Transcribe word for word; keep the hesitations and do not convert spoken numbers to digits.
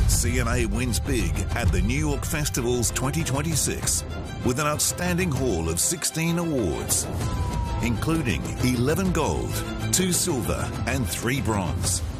C N A wins big at the New York Festivals twenty twenty-six with an outstanding haul of sixteen awards, including eleven gold, two silver and three bronze.